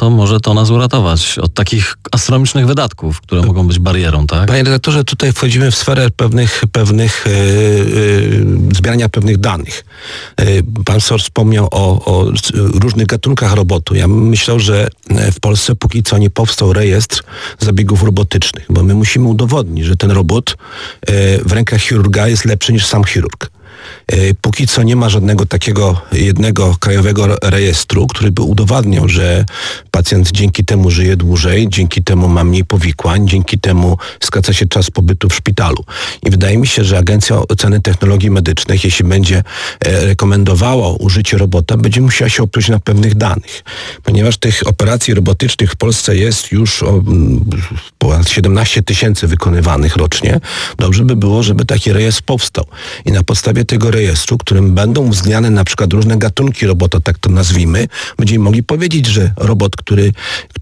to może to nas uratować od takich astronomicznych wydatków, które mogą być barierą, tak? Panie redaktorze, tutaj wchodzimy w sferę zbierania pewnych danych. Pan Sor wspomniał o różnych gatunkach robotu. Ja myślę, że w Polsce póki co nie powstał rejestr zabiegów robotycznych, bo my musimy udowodnić, że ten robot w rękach chirurga jest lepszy niż sam chirurg. Póki co nie ma żadnego takiego jednego krajowego rejestru, który by udowadniał, że pacjent dzięki temu żyje dłużej, dzięki temu ma mniej powikłań, dzięki temu skraca się czas pobytu w szpitalu. I wydaje mi się, że Agencja Oceny Technologii Medycznych, jeśli będzie rekomendowała użycie robota, będzie musiała się oprzeć na pewnych danych. Ponieważ tych operacji robotycznych w Polsce jest już ponad 17 000 wykonywanych rocznie, dobrze by było, żeby taki rejestr powstał. I na podstawie tego rejestru, którym będą uwzględniane na przykład różne gatunki robota, tak to nazwijmy, będziemy mogli powiedzieć, że robot, który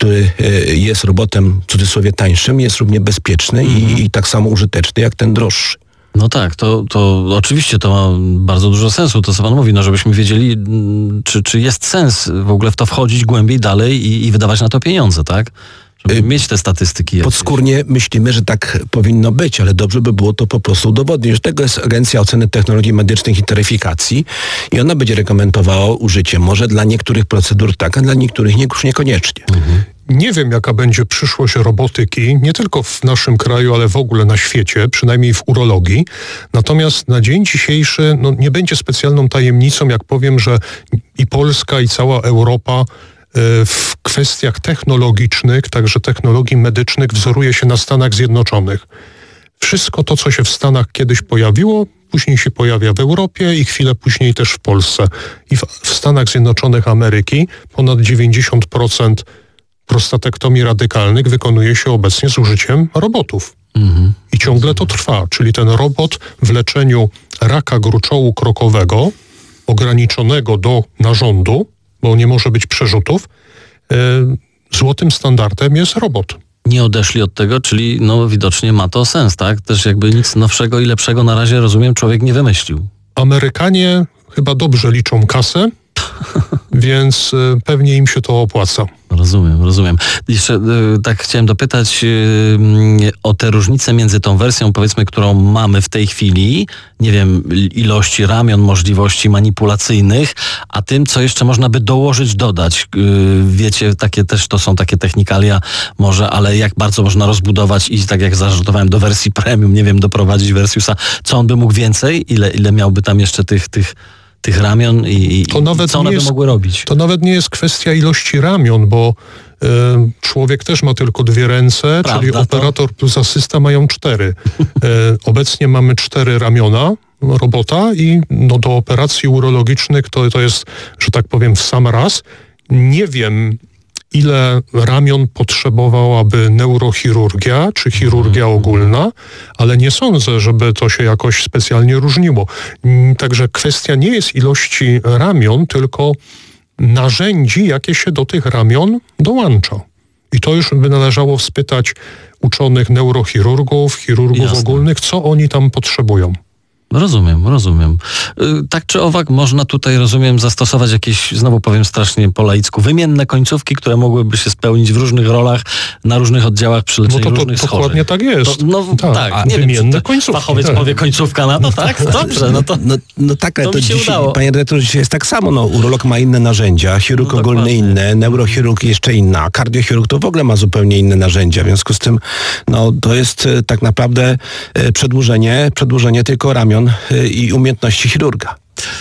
jest robotem w cudzysłowie tańszym, jest równie bezpieczny i tak samo użyteczny jak ten droższy. No tak, to oczywiście to ma bardzo dużo sensu, to co pan mówi, no żebyśmy wiedzieli, czy jest sens w ogóle w to wchodzić głębiej dalej i wydawać na to pieniądze, tak? Żeby mieć te statystyki. Podskórnie myślimy, że tak powinno być, ale dobrze by było to po prostu udowodnić. Że tego jest Agencja Oceny Technologii Medycznych i Taryfikacji i ona będzie rekomendowała użycie. Może dla niektórych procedur tak, a dla niektórych już niekoniecznie. Nie wiem, jaka będzie przyszłość robotyki, nie tylko w naszym kraju, ale w ogóle na świecie, przynajmniej w urologii. Natomiast na dzień dzisiejszy nie będzie specjalną tajemnicą, jak powiem, że i Polska, i cała Europa w kwestiach technologicznych, także technologii medycznych, wzoruje się na Stanach Zjednoczonych. Wszystko to, co się w Stanach kiedyś pojawiło, później się pojawia w Europie i chwilę później też w Polsce. I w Stanach Zjednoczonych Ameryki ponad 90% prostatektomii radykalnych wykonuje się obecnie z użyciem robotów. I ciągle to trwa, czyli ten robot w leczeniu raka gruczołu krokowego, ograniczonego do narządu, bo nie może być przerzutów, złotym standardem jest robot. Nie odeszli od tego, czyli widocznie ma to sens, tak? Też jakby nic nowszego i lepszego na razie, rozumiem, człowiek nie wymyślił. Amerykanie chyba dobrze liczą kasę, więc pewnie im się to opłaca. Rozumiem. Jeszcze tak chciałem dopytać o te różnice między tą wersją, powiedzmy, którą mamy w tej chwili, nie wiem, ilości ramion, możliwości manipulacyjnych, a tym, co jeszcze można by dołożyć, dodać. Wiecie, takie też to są takie technikalia może, ale jak bardzo można rozbudować i tak jak zażartowałem do wersji premium, nie wiem, doprowadzić Versiusa, co on by mógł więcej? Ile miałby tam jeszcze tych ramion i co one by mogły robić? To nawet nie jest kwestia ilości ramion, bo człowiek też ma tylko 2 ręce, prawda, czyli operator plus asysta mają 4. Obecnie mamy 4 ramiona robota i do operacji urologicznych to jest, że tak powiem, w sam raz. Nie wiem, ile ramion potrzebowałaby neurochirurgia czy chirurgia ogólna, ale nie sądzę, żeby to się jakoś specjalnie różniło. Także kwestia nie jest ilości ramion, tylko narzędzi, jakie się do tych ramion dołącza. I to już by należało spytać uczonych neurochirurgów, chirurgów ogólnych, co oni tam potrzebują. Rozumiem. Tak czy owak można tutaj, zastosować jakieś, znowu powiem strasznie po laicku, wymienne końcówki, które mogłyby się spełnić w różnych rolach, na różnych oddziałach przy leczeniu różnych schorzeń. Dokładnie tak jest. Tak. Nie wymienne wiem, końcówki. Fachowiec powie końcówka na to, tak? Dobrze, tak, ale to to mi się dzisiaj, udało. panie redaktorze, dzisiaj jest tak samo. Urolog ma inne narzędzia, chirurg ogólny inne, neurochirurg jeszcze inna, a kardiochirurg to w ogóle ma zupełnie inne narzędzia. W związku z tym to jest tak naprawdę przedłużenie tylko ramion i umiejętności chirurga.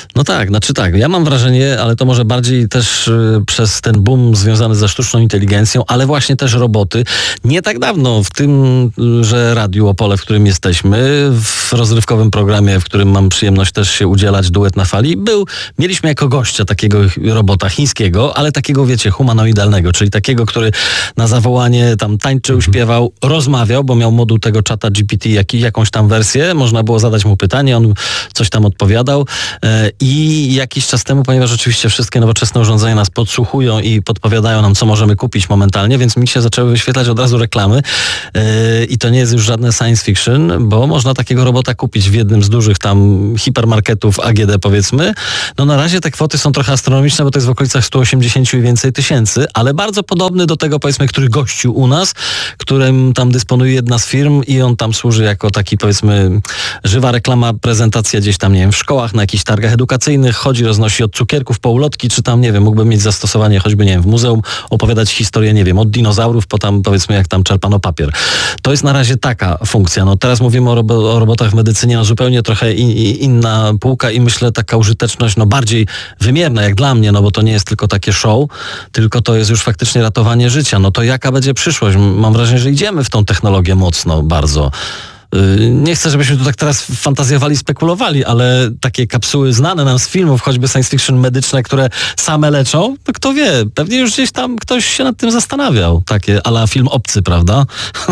Tak. Ja mam wrażenie, ale to może bardziej też przez ten boom związany ze sztuczną inteligencją, ale właśnie też roboty. Nie tak dawno w tymże Radiu Opole, w którym jesteśmy, w rozrywkowym programie, w którym mam przyjemność też się udzielać, Duet na fali, mieliśmy jako gościa takiego robota chińskiego, ale takiego, wiecie, humanoidalnego, czyli takiego, który na zawołanie tam tańczył, śpiewał, rozmawiał, bo miał moduł tego czata GPT, jakąś tam wersję, można było zadać mu pytanie, on coś tam odpowiadał. I jakiś czas temu, ponieważ rzeczywiście wszystkie nowoczesne urządzenia nas podsłuchują i podpowiadają nam, co możemy kupić momentalnie, więc mi się zaczęły wyświetlać od razu reklamy i to nie jest już żadne science fiction, bo można takiego robota kupić w jednym z dużych tam hipermarketów AGD, powiedzmy. No na razie te kwoty są trochę astronomiczne, bo to jest w okolicach 180 i więcej tysięcy, ale bardzo podobny do tego, powiedzmy, który gościł u nas, którym tam dysponuje jedna z firm i on tam służy jako taki, powiedzmy, żywa reklama, prezentacja gdzieś tam, nie wiem, w szkołach, na jakichś targach edukacyjnych, chodzi, roznosi od cukierków po ulotki, czy tam, nie wiem, mógłby mieć zastosowanie choćby, nie wiem, w muzeum, opowiadać historię, nie wiem, od dinozaurów, po tam, powiedzmy, jak tam czerpano papier. To jest na razie taka funkcja. No teraz mówimy o robotach w medycynie, no zupełnie trochę inna półka i myślę taka użyteczność, no bardziej wymierna jak dla mnie, no bo to nie jest tylko takie show, tylko to jest już faktycznie ratowanie życia. No to jaka będzie przyszłość? Mam wrażenie, że idziemy w tą technologię mocno, bardzo. Nie chcę, żebyśmy tu tak teraz fantazjowali, spekulowali, ale takie kapsuły znane nam z filmów, choćby science fiction medyczne, które same leczą, to kto wie, pewnie już gdzieś tam ktoś się nad tym zastanawiał. Takie a la film Obcy, prawda?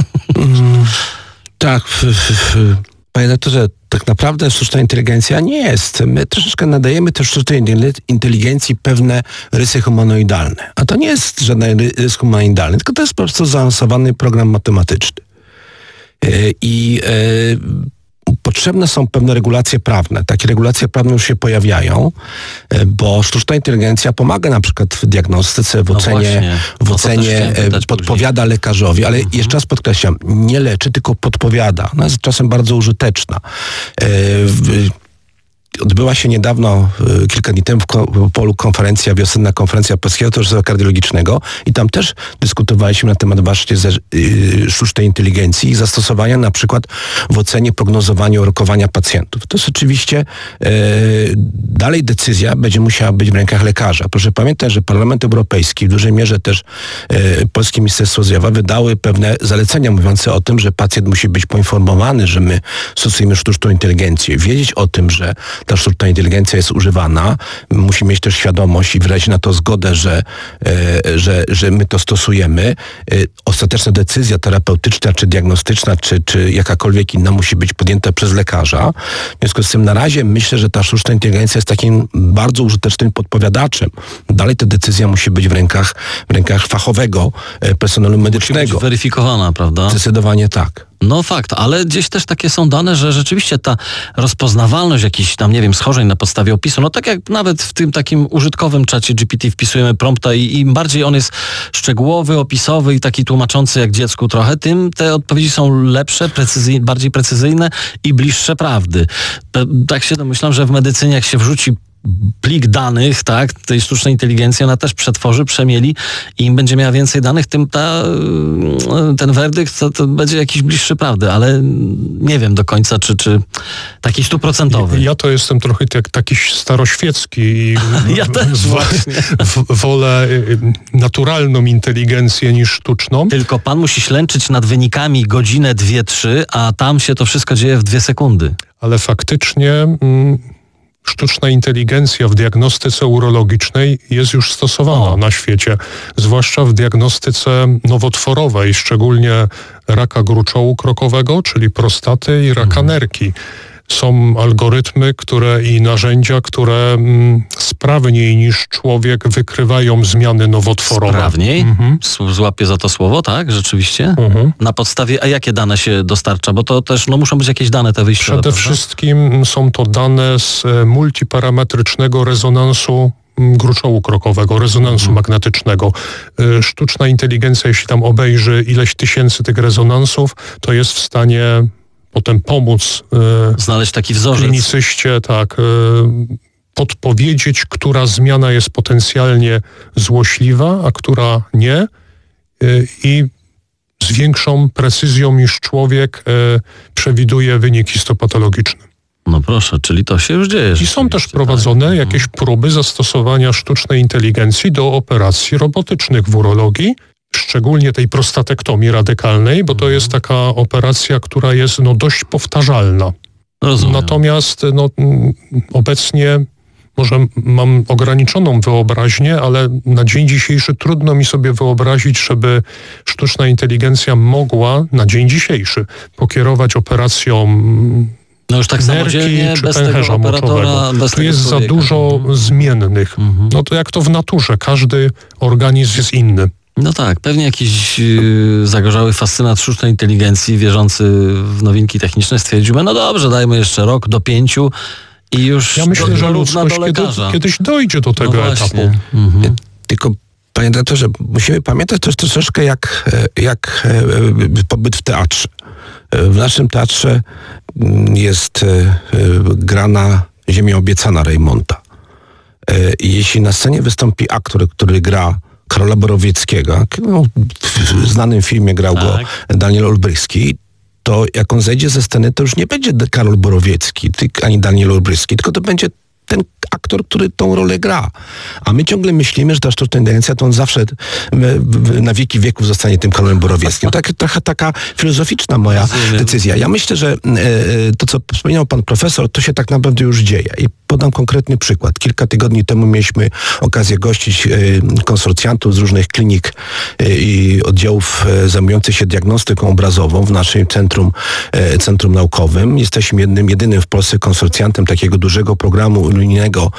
Tak. Panie doktorze, tak naprawdę sztuczna inteligencja nie jest. My troszeczkę nadajemy też sztucznej inteligencji pewne rysy humanoidalne. A to nie jest żaden rys humanoidalny, tylko to jest po prostu zaawansowany program matematyczny. Potrzebne są pewne regulacje prawne. Takie regulacje prawne już się pojawiają, bo sztuczna inteligencja pomaga na przykład w diagnostyce, w ocenie podpowiada lekarzowi, ale jeszcze raz podkreślam, nie leczy, tylko podpowiada. Ona jest czasem bardzo użyteczna. Odbyła się niedawno, kilka dni temu w Polu konferencja, wiosenna konferencja Polskiego Towarzystwa Kardiologicznego i tam też dyskutowaliśmy na temat właśnie sztucznej inteligencji i zastosowania na przykład w ocenie prognozowania rokowania pacjentów. To jest oczywiście dalej decyzja będzie musiała być w rękach lekarza. Proszę pamiętać, że Parlament Europejski, w dużej mierze też Polskie Ministerstwo Zdrowia wydały pewne zalecenia mówiące o tym, że pacjent musi być poinformowany, że my stosujemy sztuczną inteligencję, wiedzieć o tym, że ta sztuczna inteligencja jest używana. Musi mieć też świadomość i wyrazić na to zgodę, że my to stosujemy. Ostateczna decyzja terapeutyczna, czy diagnostyczna, czy jakakolwiek inna musi być podjęta przez lekarza. W związku z tym na razie myślę, że ta sztuczna inteligencja jest takim bardzo użytecznym podpowiadaczem. Dalej ta decyzja musi być w rękach fachowego personelu medycznego. Musi być weryfikowana, prawda? Zdecydowanie tak. No fakt, ale gdzieś też takie są dane, że rzeczywiście ta rozpoznawalność jakichś tam, nie wiem, schorzeń na podstawie opisu, no tak jak nawet w tym takim użytkowym czacie GPT wpisujemy prompta i im bardziej on jest szczegółowy, opisowy i taki tłumaczący jak dziecku trochę, tym te odpowiedzi są lepsze, bardziej precyzyjne i bliższe prawdy. Tak się domyślam, że w medycynie jak się wrzuci plik danych, tak, tej sztucznej inteligencji, ona też przetworzy, przemieli i im będzie miała więcej danych, tym ten werdykt to będzie jakiś bliższy prawdy, ale nie wiem do końca, czy taki 100%. Ja to jestem trochę taki staroświecki i ja też właśnie. Wolę naturalną inteligencję niż sztuczną. Tylko pan musi ślęczyć nad wynikami godzinę, 2-3, a tam się to wszystko dzieje w 2 sekundy. Ale faktycznie sztuczna inteligencja w diagnostyce urologicznej jest już stosowana na świecie, zwłaszcza w diagnostyce nowotworowej, szczególnie raka gruczołu krokowego, czyli prostaty i raka nerki. Są algorytmy i narzędzia, które sprawniej niż człowiek wykrywają zmiany nowotworowe. Sprawniej? Złapię za to słowo, tak? Rzeczywiście? Na podstawie, a jakie dane się dostarcza? Bo to też muszą być jakieś dane te wyjściowe. Przede wszystkim są to dane z multiparametrycznego rezonansu gruczołu krokowego, rezonansu magnetycznego. Sztuczna inteligencja, jeśli tam obejrzy ileś tysięcy tych rezonansów, to jest w stanie potem pomóc znaleźć taki wzorzec. Klinicyście, podpowiedzieć, która zmiana jest potencjalnie złośliwa, a która nie i z większą precyzją niż człowiek przewiduje wynik histopatologiczny. No proszę, czyli to się już dzieje. I są też prowadzone jakieś próby zastosowania sztucznej inteligencji do operacji robotycznych w urologii, szczególnie tej prostatektomii radykalnej, bo to jest taka operacja, która jest dość powtarzalna. Rozumiem. Natomiast obecnie może mam ograniczoną wyobraźnię, ale na dzień dzisiejszy trudno mi sobie wyobrazić, żeby sztuczna inteligencja mogła na dzień dzisiejszy pokierować operacją No już tak samodzielnie, czy bez pęcherza tego operatora, moczowego. bez Tu tego jest za człowieka. dużo zmiennych. No to jak to w naturze, każdy organizm jest inny. No tak, pewnie jakiś zagorzały fascynat sztucznej inteligencji, wierzący w nowinki techniczne, stwierdziłby, no dobrze, dajmy jeszcze rok do 5 i już Ja myślę, że równa ludzkość do lekarza. kiedyś dojdzie do tego No etapu. właśnie. Tylko, panie redaktorze, musimy pamiętać też troszeczkę jak pobyt w teatrze. W naszym teatrze jest grana Ziemia obiecana Reymonta. I jeśli na scenie wystąpi aktor, który gra Karola Borowieckiego, no, w znanym filmie grał go Daniel Olbrychski, to jak on zejdzie ze sceny, to już nie będzie Karol Borowiecki ani Daniel Olbrychski, tylko to będzie ten aktor, który tą rolę gra. A my ciągle myślimy, że ta sztuczna inteligencja to on zawsze na wieki wieków zostanie tym Karolem Borowieckim. Trochę taka filozoficzna moja decyzja. Ja myślę, że to, co wspomniał pan profesor, to się tak naprawdę już dzieje. I podam konkretny przykład. Kilka tygodni temu mieliśmy okazję gościć konsorcjantów z różnych klinik i oddziałów zajmujących się diagnostyką obrazową w naszym centrum naukowym. Jesteśmy jedynym w Polsce konsorcjantem takiego dużego programu unijnego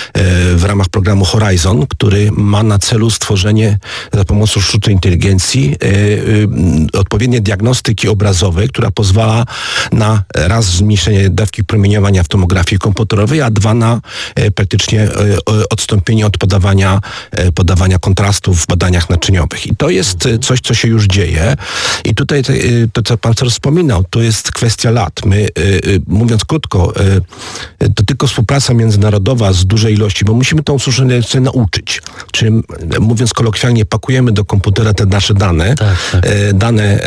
w ramach programu Horizon, który ma na celu stworzenie za pomocą sztucznej inteligencji odpowiedniej diagnostyki obrazowej, która pozwala na raz zmniejszenie dawki promieniowania w tomografii komputerowej, a dwa na praktycznie odstąpienie od podawania kontrastów w badaniach naczyniowych. I to jest coś, co się już dzieje. I tutaj to, co pan wspominał, to jest kwestia lat. My, mówiąc krótko, to tylko współpraca międzynarodowa z dużej ilości, bo musimy tą sztuczną inteligencję nauczyć. Czyli mówiąc kolokwialnie, pakujemy do komputera te nasze dane, dane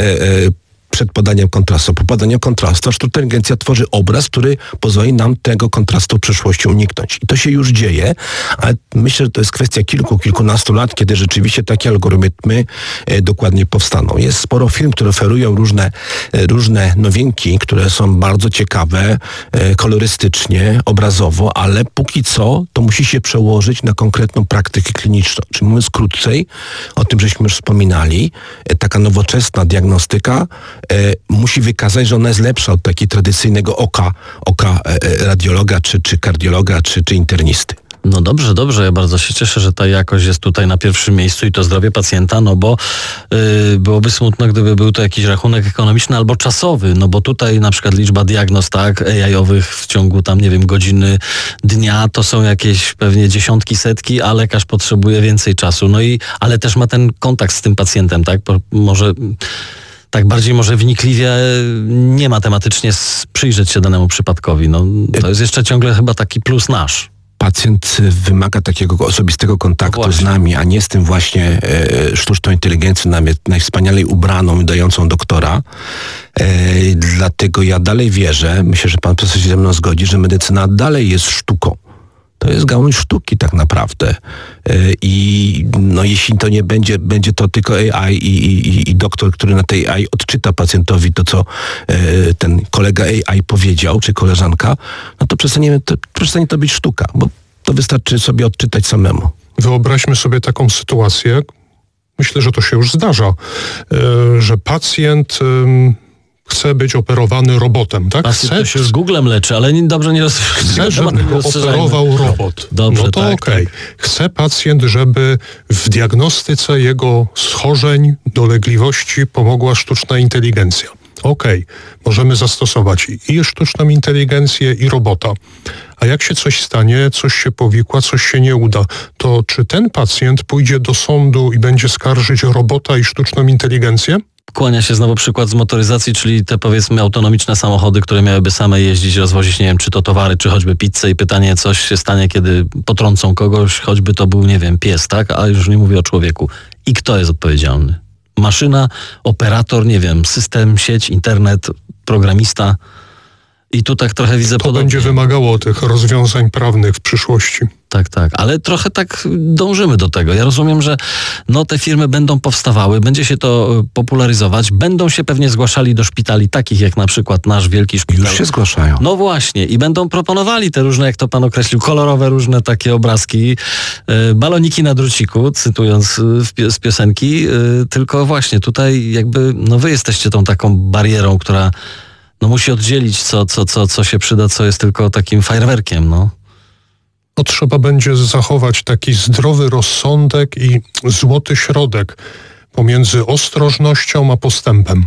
przed podaniem kontrastu. Po podaniu kontrastu sztuczna inteligencja tworzy obraz, który pozwoli nam tego kontrastu w przyszłości uniknąć. I to się już dzieje, ale myślę, że to jest kwestia kilkunastu lat, kiedy rzeczywiście takie algorytmy dokładnie powstaną. Jest sporo firm, które oferują różne nowinki, które są bardzo ciekawe, kolorystycznie, obrazowo, ale póki co to musi się przełożyć na konkretną praktykę kliniczną. Czyli mówiąc krócej, o tym żeśmy już wspominali, taka nowoczesna diagnostyka musi wykazać, że ona jest lepsza od takiego tradycyjnego oka radiologa, czy kardiologa, czy internisty. No dobrze, ja bardzo się cieszę, że ta jakość jest tutaj na pierwszym miejscu i to zdrowie pacjenta, no bo byłoby smutno, gdyby był to jakiś rachunek ekonomiczny albo czasowy, no bo tutaj na przykład liczba diagnoz, AI-owych w ciągu tam, nie wiem, godziny, dnia, to są jakieś pewnie dziesiątki, setki, a lekarz potrzebuje więcej czasu, ale też ma ten kontakt z tym pacjentem, tak, może tak bardziej może wnikliwie, nie matematycznie przyjrzeć się danemu przypadkowi. No, to jest jeszcze ciągle chyba taki plus nasz. Pacjent wymaga takiego osobistego kontaktu z nami, a nie z tym właśnie sztuczną inteligencją, nawet najwspanialej ubraną i dającą doktora. Dlatego ja dalej wierzę, myślę, że pan profesor się ze mną zgodzi, że medycyna dalej jest sztuką. To jest gałąź sztuki tak naprawdę. I no, jeśli to nie będzie to tylko AI i doktor, który na tej AI odczyta pacjentowi to, co ten kolega AI powiedział, czy koleżanka, no to przestanie to być sztuka, bo to wystarczy sobie odczytać samemu. Wyobraźmy sobie taką sytuację, myślę, że to się już zdarza, że pacjent chce być operowany robotem, tak? To się już Googlem leczy, ale dobrze nie chce, żeby go operował robot. Dobrze, no to tak, okej. Chce pacjent, żeby w diagnostyce jego schorzeń, dolegliwości pomogła sztuczna inteligencja. Możemy zastosować i sztuczną inteligencję, i robota. A jak się coś stanie, coś się powikła, coś się nie uda, to czy ten pacjent pójdzie do sądu i będzie skarżyć robota i sztuczną inteligencję? Kłania się znowu przykład z motoryzacji, czyli te powiedzmy autonomiczne samochody, które miałyby same jeździć, rozwozić, nie wiem, czy to towary, czy choćby pizzę i pytanie, coś się stanie, kiedy potrącą kogoś, choćby to był, nie wiem, pies, tak? A już nie mówię o człowieku. I kto jest odpowiedzialny? Maszyna, operator, nie wiem, system, sieć, internet, programista. I tu tak trochę widzę podobnie. To będzie wymagało tych rozwiązań prawnych w przyszłości. Tak, ale trochę tak dążymy do tego. Ja rozumiem, że te firmy będą powstawały, będzie się to popularyzować, będą się pewnie zgłaszali do szpitali, takich jak na przykład nasz wielki szpital. Już się zgłaszają. No właśnie, i będą proponowali te różne, jak to pan określił, kolorowe różne takie obrazki, baloniki na druciku, cytując z piosenki, tylko właśnie tutaj jakby, wy jesteście tą taką barierą, która no musi oddzielić, co się przyda, co jest tylko takim fajerwerkiem, no. No, trzeba będzie zachować taki zdrowy rozsądek i złoty środek pomiędzy ostrożnością a postępem.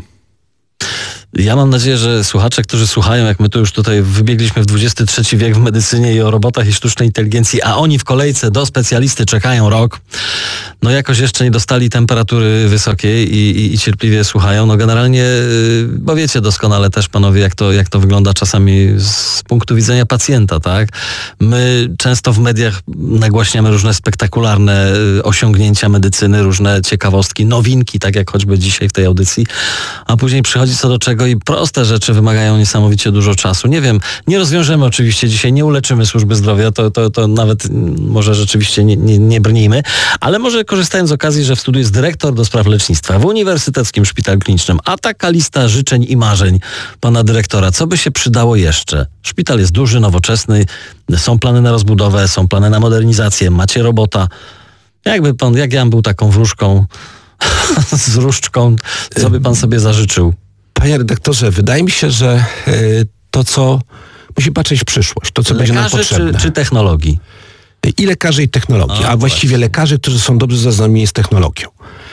Ja mam nadzieję, że słuchacze, którzy słuchają, jak my tu już tutaj wybiegliśmy w XXIII wiek w medycynie i o robotach i sztucznej inteligencji, a oni w kolejce do specjalisty czekają rok, no jakoś jeszcze nie dostali temperatury wysokiej i cierpliwie słuchają. No generalnie, bo wiecie doskonale też panowie, jak to wygląda czasami z punktu widzenia pacjenta, tak? My często w mediach nagłaśniamy różne spektakularne osiągnięcia medycyny, różne ciekawostki, nowinki, tak jak choćby dzisiaj w tej audycji, a później przychodzi co do czego i proste rzeczy wymagają niesamowicie dużo czasu. Nie wiem, nie rozwiążemy oczywiście dzisiaj, nie uleczymy służby zdrowia, to nawet może rzeczywiście nie brnijmy, ale może korzystając z okazji, że w studiu jest dyrektor do spraw lecznictwa w Uniwersyteckim Szpitalu Klinicznym, a taka lista życzeń i marzeń pana dyrektora, co by się przydało jeszcze? Szpital jest duży, nowoczesny, są plany na rozbudowę, są plany na modernizację, macie robota. Jak ja bym był taką wróżką z różdżką, co by pan sobie zażyczył? Panie redaktorze, wydaje mi się, że to, co musi patrzeć w przyszłość, to, co będzie nam potrzebne. Czy technologii? I lekarzy, i technologii, a właściwie lekarzy, którzy są dobrze zaznajomieni z technologią.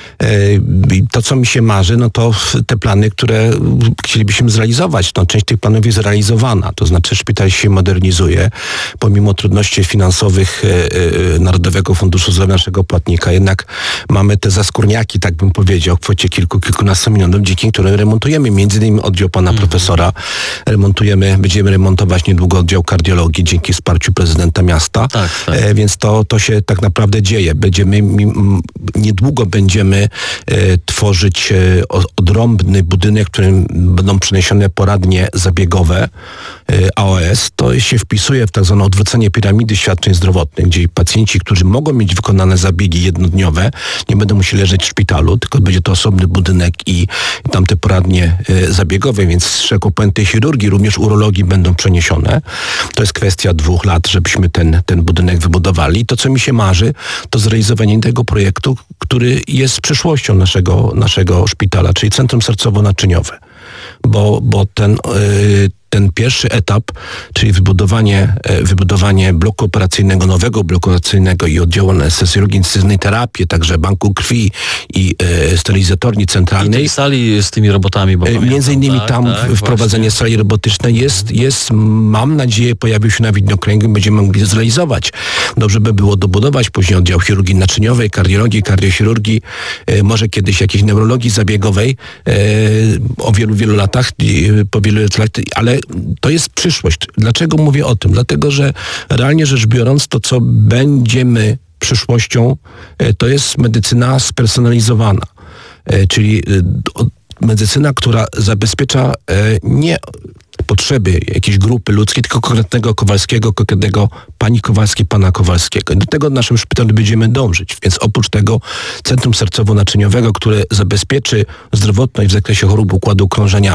To, co mi się marzy, no to te plany, które chcielibyśmy zrealizować. No, część tych planów jest zrealizowana, to znaczy szpital się modernizuje, pomimo trudności finansowych Narodowego Funduszu Zdrowia, naszego płatnika, jednak mamy te zaskórniaki, tak bym powiedział, w kwocie kilkunastu milionów, dzięki którym remontujemy. Między innymi oddział pana profesora będziemy remontować niedługo oddział kardiologii dzięki wsparciu prezydenta miasta. Tak. Więc to się tak naprawdę dzieje. Niedługo będziemy tworzyć odrębny budynek, w którym będą przeniesione poradnie zabiegowe AOS. To się wpisuje w tak zwane odwrócenie piramidy świadczeń zdrowotnych, gdzie pacjenci, którzy mogą mieć wykonane zabiegi jednodniowe, nie będą musieli leżeć w szpitalu, tylko będzie to osobny budynek i tam te poradnie zabiegowe, więc szeroko pojętej chirurgii, również urologii będą przeniesione. To jest kwestia 2 lat, żebyśmy ten budynek wybudowali. To, co mi się marzy, to zrealizowanie tego projektu, który jest przyszłością naszego szpitala, czyli Centrum Sercowo-Naczyniowe. Bo ten pierwszy etap, czyli wybudowanie bloku operacyjnego, nowego bloku operacyjnego i oddziału anestezjologii intensywnej terapii, także banku krwi i sterylizatorni centralnej. I sali z tymi robotami. Bo między innymi tam wprowadzenie sali robotycznej jest, mam nadzieję, pojawił się na widnokręgu i będziemy mogli zrealizować. Dobrze by było dobudować później oddział chirurgii naczyniowej, kardiologii, kardiochirurgii, może kiedyś jakiejś neurologii zabiegowej o wielu latach, po wielu latach, ale to jest przyszłość. Dlaczego mówię o tym? Dlatego, że realnie rzecz biorąc, to co będziemy przyszłością, to jest medycyna spersonalizowana. Czyli medycyna, która zabezpiecza nie potrzeby jakiejś grupy ludzkiej, tylko konkretnego Kowalskiego, konkretnego pani Kowalskiej, pana Kowalskiego. I do tego w naszym szpitalu będziemy dążyć. Więc oprócz tego Centrum Sercowo-Naczyniowego, które zabezpieczy zdrowotność w zakresie chorób układu krążenia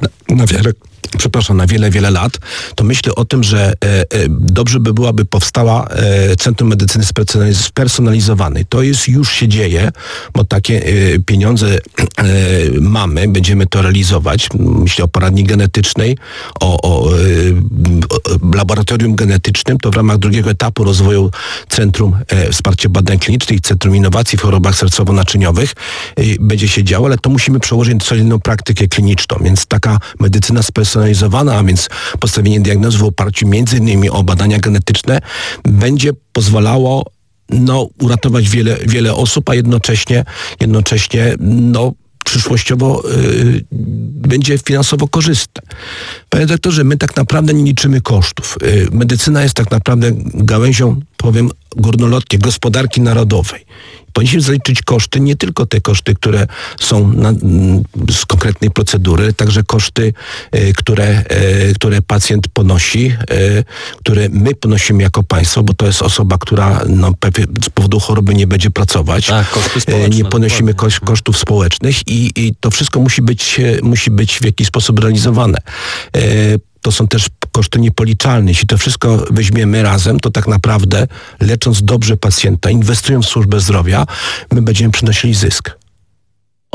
na wiele lat, to myślę o tym, że dobrze by było, aby powstała Centrum Medycyny Spersonalizowanej. To już się dzieje, bo takie pieniądze mamy, będziemy to realizować. Myślę o poradni genetycznej, o laboratorium genetycznym. To w ramach drugiego etapu rozwoju Centrum Wsparcia Badań Klinicznych i Centrum Innowacji w Chorobach Sercowo-Naczyniowych będzie się działo, ale to musimy przełożyć na solidną praktykę kliniczną. Więc taka medycyna spersonalizowana, a więc postawienie diagnozy w oparciu m.in. o badania genetyczne, będzie pozwalało uratować wiele osób, a jednocześnie przyszłościowo będzie finansowo korzystne. Panie doktorze, my tak naprawdę nie liczymy kosztów. Medycyna jest tak naprawdę gałęzią, powiem górnolotnie, gospodarki narodowej. Powinniśmy zaliczyć koszty, nie tylko te koszty, które są z konkretnej procedury, także koszty, które pacjent ponosi, które my ponosimy jako państwo, bo to jest osoba, która z powodu choroby nie będzie pracować. Tak, koszty społeczne. Nie ponosimy kosztów społecznych i to wszystko musi być w jakiś sposób realizowane. To są też koszty niepoliczalne. Jeśli to wszystko weźmiemy razem, to tak naprawdę lecząc dobrze pacjenta, inwestując w służbę zdrowia, my będziemy przynosili zysk.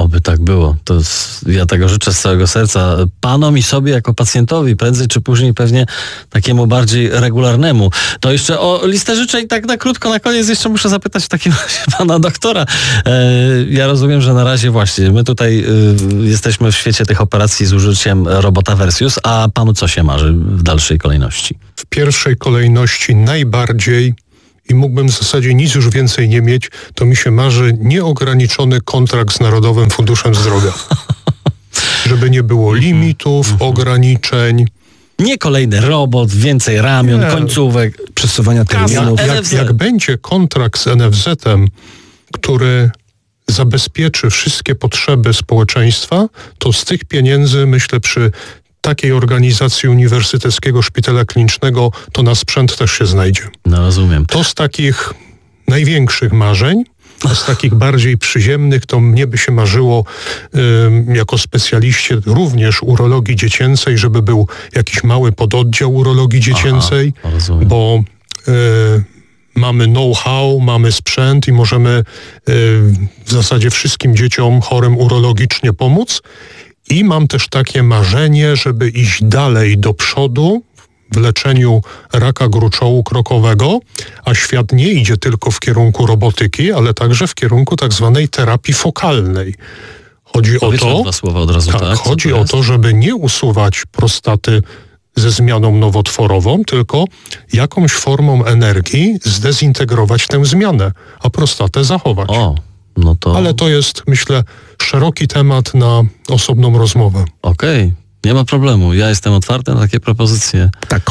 Oby tak było. Ja tego życzę z całego serca panom i sobie jako pacjentowi, prędzej czy później pewnie takiemu bardziej regularnemu. To jeszcze o listę życzeń tak na krótko na koniec jeszcze muszę zapytać w takim razie pana doktora. Ja rozumiem, że na razie właśnie my tutaj jesteśmy w świecie tych operacji z użyciem robota Versius, a panu co się marzy w dalszej kolejności? W pierwszej kolejności najbardziej i mógłbym w zasadzie nic już więcej nie mieć, to mi się marzy nieograniczony kontrakt z Narodowym Funduszem Zdrowia. Żeby nie było limitów, ograniczeń. Nie kolejny robot, więcej ramion, końcówek. Przesuwania terminów. Jak będzie kontrakt z NFZ-em, który zabezpieczy wszystkie potrzeby społeczeństwa, to z tych pieniędzy, myślę, przy takiej organizacji Uniwersyteckiego Szpitala Klinicznego, to na sprzęt też się znajdzie. No rozumiem. To z takich największych marzeń, a z takich bardziej przyziemnych, to mnie by się marzyło jako specjaliście również urologii dziecięcej, żeby był jakiś mały pododdział urologii dziecięcej, bo mamy know-how, mamy sprzęt i możemy w zasadzie wszystkim dzieciom chorym urologicznie pomóc. I mam też takie marzenie, żeby iść dalej do przodu w leczeniu raka gruczołu krokowego, a świat nie idzie tylko w kierunku robotyki, ale także w kierunku tak zwanej terapii fokalnej. Chodzi o to, dwa słowa od razu, tak? Chodzi o to, żeby nie usuwać prostaty ze zmianą nowotworową, tylko jakąś formą energii zdezintegrować tę zmianę, a prostatę zachować. No to... Ale to jest, myślę, szeroki temat na osobną rozmowę. Okej. Nie ma problemu. Ja jestem otwarty na takie propozycje.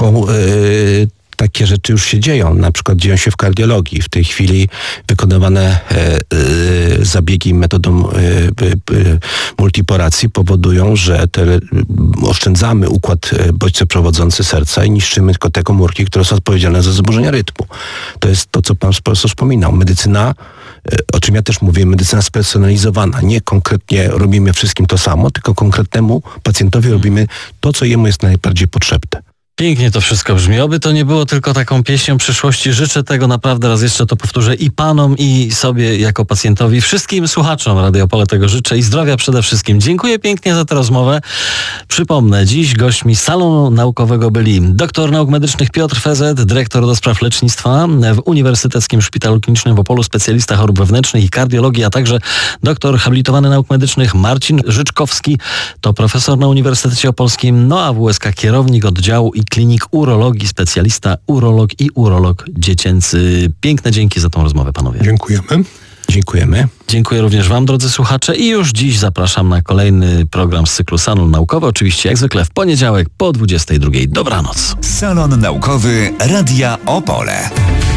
Takie rzeczy już się dzieją. Na przykład dzieją się w kardiologii. W tej chwili wykonywane zabiegi metodą multiporacji powodują, że oszczędzamy układ bodźcowodzący serca i niszczymy tylko te komórki, które są odpowiedzialne za zaburzenia rytmu. To jest to, co pan profesor wspominał. Medycyna, o czym ja też mówię, medycyna spersonalizowana. Nie konkretnie robimy wszystkim to samo, tylko konkretnemu pacjentowi robimy to, co jemu jest najbardziej potrzebne. Pięknie to wszystko brzmi. Oby to nie było tylko taką pieśnią przyszłości. Życzę tego naprawdę, raz jeszcze to powtórzę, i panom, i sobie jako pacjentowi, wszystkim słuchaczom Radio Opole tego życzę i zdrowia przede wszystkim. Dziękuję pięknie za tę rozmowę. Przypomnę, dziś gośćmi Salonu Naukowego byli doktor nauk medycznych Piotr Fezet, dyrektor do spraw lecznictwa w Uniwersyteckim Szpitalu Klinicznym w Opolu, specjalista chorób wewnętrznych i kardiologii, a także doktor habilitowany nauk medycznych Marcin Życzkowski, to profesor na Uniwersytecie Opolskim, no a WSK kierownik oddziału i klinik urologii, specjalista urolog i urolog dziecięcy. Piękne dzięki za tą rozmowę, panowie. Dziękujemy. Dziękujemy. Dziękuję również wam, drodzy słuchacze, i już dziś zapraszam na kolejny program z cyklu Salon Naukowy, oczywiście jak zwykle w poniedziałek po 22:00. Dobranoc. Salon Naukowy Radia Opole.